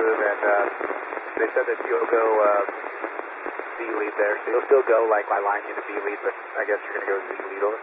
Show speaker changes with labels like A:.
A: move, and they said that you'll go B lead there, so you'll still go like I line you to B lead, but I guess you're going to go Z lead over.